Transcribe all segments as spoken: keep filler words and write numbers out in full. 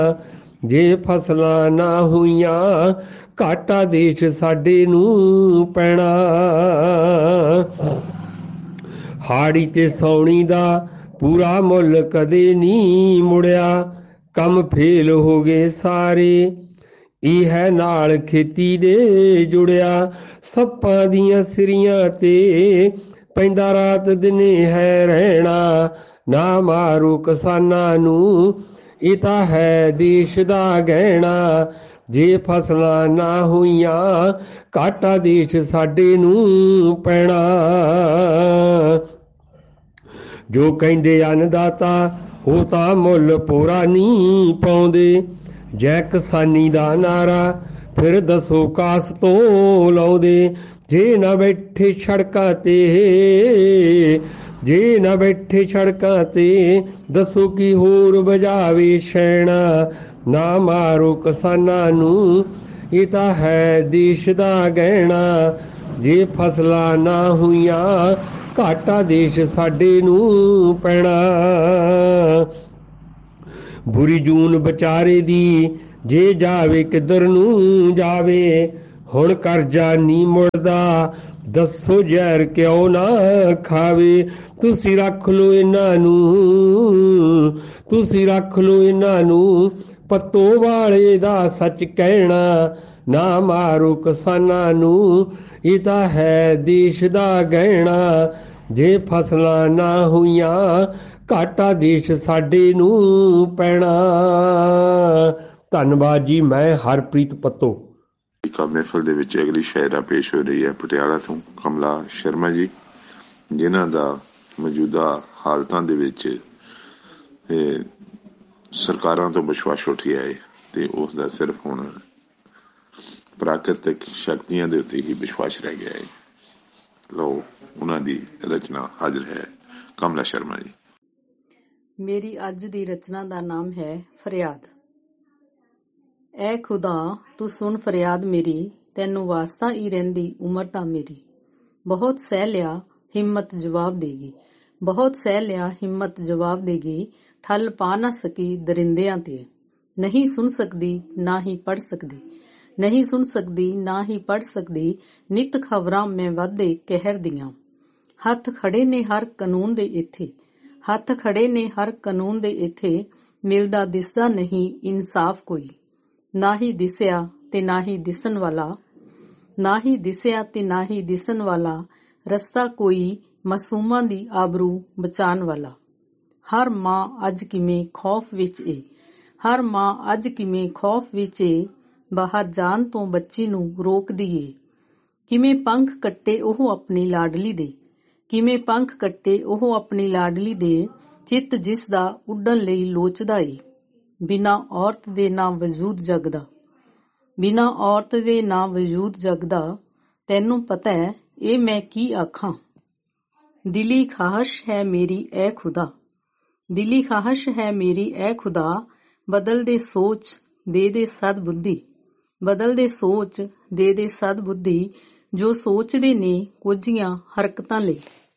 ਜੇ ਫਸਲਾਂ ਨਾ ਹੋਈਆਂ ਘਾਟਾ ਦੇਸ਼ ਸਾਡੇ ਨੂੰ ਪੈਣਾ। ਹਾੜੀ ਤੇ ਸੌਣੀ ਦਾ ਪੂਰਾ ਮੁੱਲ ਕਦੇ ਨਹੀਂ ਮੁੜਿਆ, ਕੰਮ ਫੇਲ ਹੋ ਗਏ ਸਾਰੇ, ਇਹ ਹੈ ਨਾਲ ਖੇਤੀ ਦੇ ਜੁੜਿਆ। ਸੱਪਾਂ ਦੀਆਂ ਸਿਰੀਆਂ ਤੇ ਪੈਂਦਾ ਰਾਤ ਦਿਨੇ ਹੈ ਰਹਿਣਾ, ਨਾ ਮਾਰੋ ਕਿਸਾਨਾਂ ਨੂੰ ਇਹ ਤਾਂ ਹੈ ਦੇਸ਼ ਦਾ ਗਹਿਣਾ। ਜੇ ਫਸਲਾਂ ਨਾ ਹੋਈਆਂ ਘਾਟਾ ਦੇਸ਼ ਸਾਡੇ ਨੂੰ ਪੈਣਾ। ਜੋ ਕਹਿੰਦੇ ਅੰਨਦਾਤਾ ਉਹ ਤਾਂ ਮੁੱਲ ਪੂਰਾ ਨਹੀਂ ਪਾਉਂਦੇ, ਜੈ ਕਿਸਾਨੀ ਦਾ ਨਾਰਾ ਫਿਰ ਦੱਸੋ ਕਾਸ ਤੋਂ ਲਾਉਂਦੇ। ਜੇ ਨਾ ਬੈਠੇ ਸੜਕਾਂ ਤੇ ਜੇ ਨਾ ਬੈਠੇ ਸੜਕਾਂ ਤੇ ਦੱਸੋ ਕੀ ਹੋਰ ਵਜਾਵੇ ਸ਼ੈਣਾ, ਨਾ ਮਾਰੋ ਕਿਸਾਨਾਂ ਨੂੰ ਇਹ ਤਾਂ ਹੈ ਦੇਸ਼ ਦਾ ਗਹਿਣਾ। ਜੇ ਫਸਲਾਂ ਨਾ ਹੋਈਆਂ ਘਾਟਾ ਦੇਸ਼ ਸਾਡੇ ਨੂੰ ਪੈਣਾ। ਬੁਰੀ ਜੂਨ ਵਿਚਾਰੇ ਦੀ ਜੇ ਜਾਵੇ ਕਿੱਧਰ ਨੂੰ ਜਾਵੇ, ਹੁਣ ਕਰਜ਼ਾ ਨਹੀਂ ਮੁੜਦਾ ਦੱਸੋ ਜ਼ਹਿਰ ਕਿਉਂ ਨਾ ਖਾਵੇ। ਤੁਸੀਂ ਰੱਖ ਲਓ ਇਹਨਾਂ ਨੂੰ ਤੁਸੀਂ ਰੱਖ ਲਓ ਇਹਨਾਂ ਨੂੰ ਪੱਤੋ ਵਾਲੇ ਦਾ ਸੱਚ ਕਹਿਣਾ, ਨਾ ਮਾਰੋ ਕਿਸਾਨਾਂ ਨੂੰ ਇਹ ਤਾਂ ਹੈ ਦੇਸ਼ ਦਾ ਗਹਿਣਾ। ਜੇ ਫਸਲਾਂ ਨਾ ਹੋਈਆਂ ਘਾਟਾ ਦੇਸ਼ ਸਾਡੇ ਨੂੰ ਪੈਣਾ। ਧੰਨਵਾਦ ਜੀ। ਮੈਂ ਹਰਪ੍ਰੀਤ ਪੱਤੋ। ਮਹਿਫਲ ਦੇ ਵਿੱਚ ਅਗਲੀ ਸ਼ਾਇਰਾ ਪੇਸ਼ ਹੋ ਰਹੀ ਹੈ ਪਟਿਆਲਾ ਤੋਂ ਕਮਲਾ ਸ਼ਰਮਾ ਜੀ, ਜਿਨ੍ਹਾਂ ਦਾ ਮੌਜੂਦਾ ਹਾਲਤਾਂ ਦੇ ਵਿੱਚ ਸਰਕਾਰਾਂ ਤੋਂ ਵਿਸ਼ਵਾਸ ਉੱਠ ਗਿਆ ਹੈ ਤੇ ਉਸ ਦਾ ਸਿਰਫ ਹੁਣ ਪ੍ਰਾਕ੍ਰਿਤਿਕ ਸ਼ਕਤੀਆਂ ਦੇ ਉੱਤੇ ਹੀ ਵਿਸ਼ਵਾਸ ਰਹਿ ਗਿਆ ਹੈ। ਲਓ ਉਹਨਾਂ ਦੀ ਰਚਨਾ ਹਾਜ਼ਰ ਹੈ। ਕਮਲਾ ਸ਼ਰਮਾ ਜੀ। ਮੇਰੀ ਅੱਜ ਦੀ ਰਚਨਾ ਦਾ ਨਾਮ ਹੈ ਫਰਿਆਦ। ਐ ਖੁਦਾ ਤੂੰ ਸੁਣ ਫਰਿਆਦ ਮੇਰੀ, ਤੈਨੂੰ ਵਾਸਤਾ ਹੀ ਰਹਿੰਦੀ ਉਮਰ ਤਾਂ ਮੇਰੀ। ਬਹੁਤ ਸਹਿ ਲਿਆ ਹਿੰਮਤ ਜਵਾਬ ਦੇਗੀ, ਬਹੁਤ ਸਹਿ ਲਿਆ ਹਿੰਮਤ ਜਵਾਬ ਦੇਗੀ। ਠੱਲ ਪਾ ਨਾ ਸਕੀ ਦਰਿੰਦਿਆਂ ਤੇ, ਨਹੀਂ ਸੁਣ ਸਕਦੀ ਨਾ ਹੀ ਪੜ੍ਹ ਸਕਦੀ, ਨਹੀਂ ਸੁਣ ਸਕਦੀ ਨਾ ਹੀ ਪੜ੍ਹ ਸਕਦੀ। ਨਿਤ ਖਬਰਾਂ ਮੈਂ ਵਾਧੇ ਕਹਿਰ ਦੀਆਂ, ਹੱਥ ਖੜੇ ਨੇ ਹਰ ਕਾਨੂੰਨ ਦੇ ਇੱਥੇ, ਹੱਥ ਖੜੇ ਨੇ ਹਰ ਕਾਨੂੰਨ ਦੇ ਇੱਥੇ। ਮਿਲਦਾ ਦਿਸਦਾ ਨਹੀਂ ਇਨਸਾਫ ਕੋਈ, ਨਾ ਹੀ ਦਿਸਿਆ ਤੇ ਨਾ ਹੀ ਦਿਸਣ ਵਾਲਾ, ਨਾ ਹੀ ਦਿਸਿਆ ਤੇ ਨਾ ਹੀ ਦਿਸਣ ਵਾਲਾ। ਰਸਤਾ ਕੋਈ ਮਾਸੂਮਾਂ ਦੀ ਆਬਰੂ ਬਚਾਉਣ ਵਾਲਾ। ਹਰ ਮਾਂ ਅੱਜ ਕਿਵੇਂ ਖੌਫ ਵਿੱਚ ਏ, ਹਰ ਮਾਂ ਅੱਜ ਕਿਵੇਂ ਖੌਫ ਵਿੱਚ ਏ। ਬਾਹਰ ਜਾਣ ਤੋਂ ਬੱਚੀ ਨੂੰ ਰੋਕਦੀ ਏ। ਕਿਵੇਂ ਪੰਖ ਕੱਟੇ ਉਹ ਆਪਣੀ ਲਾਡਲੀ ਦੇ, ਕਿਵੇਂ ਪੰਖ ਕੱਟੇ ਉਹ ਆਪਣੀ ਲਾਡਲੀ ਦੇ। ਚਿੱਤ ਜਿਸ ਦਾ ਉੱਡਣ ਲਈ ਲੋਚਦਾ ਏ, ਬਿਨਾਂ ਔਰਤ ਦੇ ਨਾ ਵਜੂਦ ਜਗਦਾ, ਬਿਨਾਂ ਔਰਤ ਦੇ ਨਾ ਵਜੂਦ ਜਗਦਾ। ਤੈਨੂੰ ਪਤਾ ਹੈ ਇਹ ਮੈਂ ਕੀ ਆਖਾਂ, ਦਿਲੀ ਖਾਹਸ਼ ਹੈ ਮੇਰੀ ਐ ਖੁਦਾ, ਦਿਲੀ ਖਾਹਸ਼ ਹੈ ਮੇਰੀ ਐ ਖੁਦਾ। ਬਦਲ ਦੇ ਸੋਚ ਦੇ ਦੇ ਸਦ ਬੁੱਧੀ, ਬਦਲ ਦੇ ਸੋਚ ਦੇ ਦੇ ਸਦ ਬੁੱਧੀ। ਜੋ ਸੋਚਦੇ ਨੇ ਕੁਝੀਆਂ ਹਰਕਤਾਂ ਲਈ,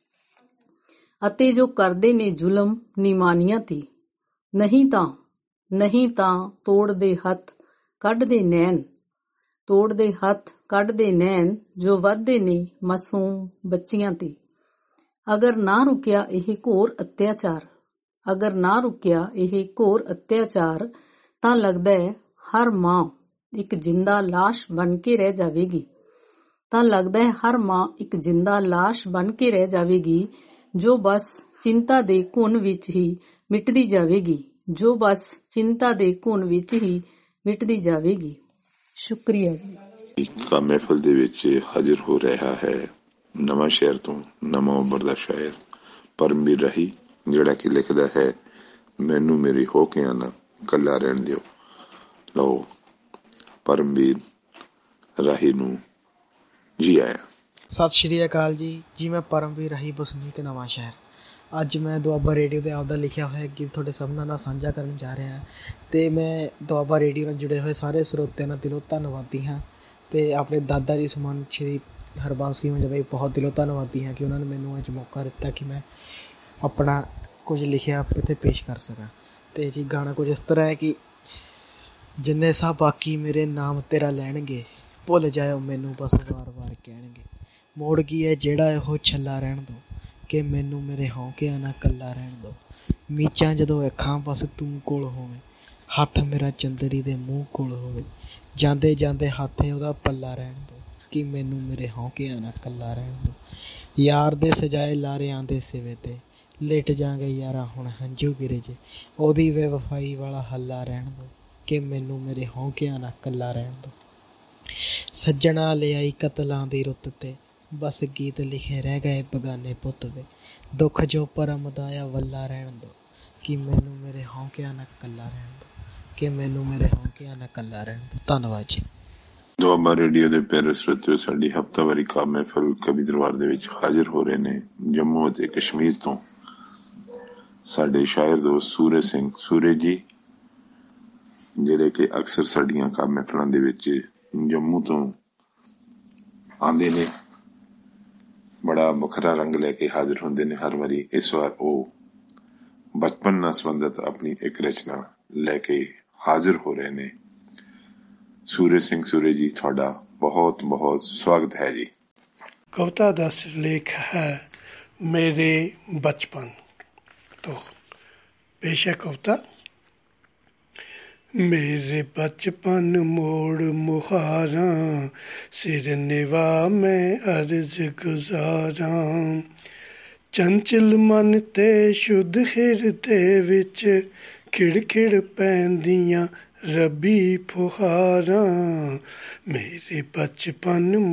ਅਤੇ ਜੋ ਕਰਦੇ ਨੇ ਜ਼ੁਲਮ ਨਿਮਾਨੀਆਂ ਤੇ। ਨਹੀਂ ਤਾਂ ਨਹੀਂ ਤਾਂ ਤੋੜਦੇ ਹੱਥ ਕੱਢਦੇ ਨੈਣ, ਤੋੜਦੇ ਹੱਥ ਕੱਢਦੇ ਨੈਣ। ਜੋ ਵੱਧਦੇ ਨੇ ਮਾਸੂਮ ਬੱਚੀਆਂ ਤੇ। ਅਗਰ ਨਾ ਰੁਕਿਆ ਇਹ ਘੋਰ ਅਤਿਆਚਾਰ, ਅਗਰ ਨਾ ਰੁਕਿਆ ਇਹ ਘੋਰ ਅਤਿਆਚਾਰ, ਤਾਂ ਲੱਗਦਾ ਹੈ ਹਰ ਮਾਂ ਇੱਕ ਜਿੰਦਾ ਲਾਸ਼ ਬਣ ਕੇ ਰਹਿ ਜਾਵੇਗੀ, ਤਾਂ ਲੱਗਦਾ ਹੈ ਹਰ ਮਾਂ ਇੱਕ ਜਿੰਦਾ ਲਾਸ਼ ਬਣ ਕੇ ਰਹਿ ਜਾਵੇਗੀ। ਜੋ ਬਸ ਚਿੰਤਾ ਦੇ ਘੁਣ ਵਿੱਚ ਹੀ ਮਿਟਦੀ ਜਾਵੇਗੀ, ਜੋ ਬਸ ਚਿੰਤਾ ਦੇ ਘੁਣ ਵਿੱਚ ਹੀ ਮਿਟਦੀ ਜਾਵੇਗੀ। ਸ਼ੁਕਰੀਆ ਜੀ। ਕਾ ਮਹਿਫਲ ਦੇ ਵਿੱਚ ਹਾਜ਼ਰ ਹੋ ਰਿਹਾ ਹੈ ਨਵਾਂ ਸ਼ਹਿਰ ਤੋਂ ਨਵਾਂ ਉਮਰ ਦਾ ਸ਼ਾਇਰ ਪਰਮਵੀਰ ਰਾਹੀ, ਜਿਹੜਾ ਕਿ ਲਿਖਦਾ ਹੈ ਮੈਨੂੰ ਮੇਰੀ ਹੋਕਿਆਂ ਨਾ ਇਕੱਲਾ ਰਹਿਣ ਦਿਓ। ਲਓ ਪਰਮਵੀਰ ਰਾਹੀ ਨੂੰ ਜੀ ਆਇਆ। ਸਤਿ ਸ਼੍ਰੀ ਅਕਾਲ ਜੀ। ਜੀ ਮੈਂ ਪਰਮਵੀਰ ਰਾਹੀ, ਵਸਨੀਕ ਨਵਾਂ ਸ਼ਹਿਰ। ਅੱਜ ਮੈਂ ਦੁਆਬਾ ਰੇਡੀਓ 'ਤੇ ਆਪਦਾ ਲਿਖਿਆ ਹੋਇਆ ਗੀਤ ਤੁਹਾਡੇ ਸਾਹਮਣੇ ਨਾਲ ਸਾਂਝਾ ਕਰਨ ਜਾ ਰਿਹਾ ਹਾਂ। ਅਤੇ ਮੈਂ ਦੁਆਬਾ ਰੇਡੀਓ ਨਾਲ ਜੁੜੇ ਹੋਏ ਸਾਰੇ ਸਰੋਤਿਆਂ ਨਾਲ ਦਿਲੋਂ ਧੰਨਵਾਦੀ ਹਾਂ, ਅਤੇ ਆਪਣੇ ਦਾਦਾ ਜੀ ਸਮਾਨ ਸ਼੍ਰੀ ਹਰਬੰਸ ਸਿੰਘ ਜੀ ਦਾ ਵੀ ਬਹੁਤ ਦਿਲੋਂ ਧੰਨਵਾਦੀ ਹਾਂ ਕਿ ਉਹਨਾਂ ਨੇ ਮੈਨੂੰ ਅੱਜ ਮੌਕਾ ਦਿੱਤਾ ਕਿ ਮੈਂ ਆਪਣਾ ਕੁਝ ਲਿਖਿਆ ਇੱਥੇ ਪੇਸ਼ ਕਰ ਸਕਾਂ। ਅਤੇ ਜੀ ਗਾਣਾ ਕੁਝ ਇਸ ਤਰ੍ਹਾਂ ਹੈ ਕਿ ਜਿੰਨੇ ਸਾ ਬਾਕੀ ਮੇਰੇ ਨਾਮ ਤੇਰਾ ਲੈਣਗੇ, ਭੁੱਲ ਜਾਇਓ ਮੈਨੂੰ ਬਸ ਵਾਰ-ਵਾਰ ਕਹਿਣਗੇ। ਮੋੜ ਕੀ ਹੈ ਜਿਹੜਾ ਇਹੋ ਛੱਲਾ ਰਹਿਣ ਦੋ, ਕਿ ਮੈਨੂੰ ਮੇਰੇ ਹੌਂਕਿਆਂ ਨਾ ਕੱਲਾ ਰਹਿਣ ਦੋ। ਮੀਚਾਂ ਜਦੋਂ ਅੱਖਾਂ ਬਸ ਤੂੰ ਕੋਲ ਹੋਵੇਂ, ਹੱਥ ਮੇਰਾ ਚੰਦਰੀ ਦੇ ਮੂੰਹ ਕੋਲ ਹੋਵੇ। ਜਾਂਦੇ ਜਾਂਦੇ ਹੱਥ ਉਹਦਾ ਪੱਲਾ ਰਹਿਣ ਦੋ, ਕਿ ਮੈਨੂੰ ਮੇਰੇ ਹੌਂਕਿਆਂ ਨਾ ਕੱਲਾ ਰਹਿਣ ਦੋ। ਯਾਰ ਦੇ ਸਜਾਏ ਲਾਰਿਆਂ ਦੇ ਸਿਵੇ 'ਤੇ ਲਿਟ ਜਾਂਗੇ ਯਾਰਾ ਹੁਣ ਹੰਝੂ ਗਿਰੇ ਜੇ। ਉਹਦੀ ਬੇਵਫਾਈ ਵਾਲਾ ਹੱਲਾ ਰਹਿਣ ਦੋ, ਕਿ ਮੈਨੂੰ ਮੇਰੇ ਹੌਂਕਿਆਂ ਨਾ ਕੱਲਾ ਰਹਿਣ ਦੋ। ਸੱਜਣਾ ਲਿਆਈ ਕਤਲਾਂ ਦੀ ਰੁੱਤ 'ਤੇ ਬਸ ਗੀਤ ਲਿਖੇ ਰਹਿ ਗਏ ਬਗਾਨੇ ਪੁੱਤ ਦੇ। ਦੁੱਖ ਜੋ ਪਰਮ ਦਾ ਆ ਵੱਲਾ ਰਹਿਣ ਦੋ, ਕਿ ਮੈਨੂੰ ਮੇਰੇ ਹੌਂਕਿਆਂ ਨਾ ਕੱਲਾ ਰਹਿਣ ਦੋ, ਕਿ ਮੈਨੂੰ ਮੇਰੇ ਹੌਂਕਿਆਂ ਨਾ ਕੱਲਾ ਰਹਿਣ ਦੋ। ਧੰਨਵਾਦ ਜੀ। ਦੁਆਬਾ ਰੇਡੀਓ ਦੇ ਪਿਆਰੇ ਸਰੋਤਿਓ, ਸਾਡੀ ਹਫ਼ਤਾਵਾਰੀ ਕਾਵਿ ਮਹਿਫਲ ਕਵੀ ਦਰਬਾਰ ਦੇ ਵਿੱਚ ਹਾਜ਼ਰ ਹੋ ਰਹੇ ਨੇ ਜੰਮੂ ਅਤੇ ਕਸ਼ਮੀਰ ਤੋਂ ਸਾਡੇ ਸ਼ਾਇਰ ਦੋਸਤ ਸੂਰਜ ਸਿੰਘ ਸੂਰਜ ਜੀ, ਜਿਹੜੇ ਕਿ ਅਕਸਰ ਸਾਡੀਆਂ ਕਾਵਿ ਮਹਿਫਲਾਂ ਦੇ ਵਿੱਚ ਜੰਮੂ ਤੋਂ ਆਉਂਦੇ ਨੇ। ਬੜਾ ਵੱਖਰਾ ਰੰਗ ਲੈ ਕੇ ਹਾਜ਼ਰ ਹੁੰਦੇ ਨੇ ਹਰ ਵਾਰੀ। ਇਸ ਵਾਰ ਉਹ ਬਚਪਨ ਨਾਲ ਸੰਬੰਧਿਤ ਆਪਣੀ ਇੱਕ ਰਚਨਾ ਲੈ ਕੇ ਹਾਜ਼ਰ ਹੋ ਰਹੇ ਨੇ। ਸੂਰਜ ਸਿੰਘ ਸੂਰਜ ਜੀ, ਤੁਹਾਡਾ ਬਹੁਤ ਬਹੁਤ ਸਵਾਗਤ ਹੈ ਜੀ। ਕਵਿਤਾ ਦਾ ਸਿਰਲੇਖ ਹੈ ਮੇਰੇ ਬਚਪਨ ਤੋਂ। ਪੇਸ਼ ਹੈ ਕਵਿਤਾ। ਮੇਰੇ ਬਚਪਨ ਮੋੜ ਮੁਹਾਰਾਂ, ਸਿਰ ਨਿਵਾ ਮੈਂ ਅਰਜ਼ ਗੁਜ਼ਾਰਾਂ। ਚੰਚਲ ਮਨ ਤੇ ਸ਼ੁੱਧ ਹਿਰਦੇ ਵਿੱਚ ਖਿੜ ਖਿੜ ਪੈਂਦੀਆਂ ਰੱਬੀ ਫੁਹਾਰਾਂ। ਮੇਰੇ ਬਚਪਨ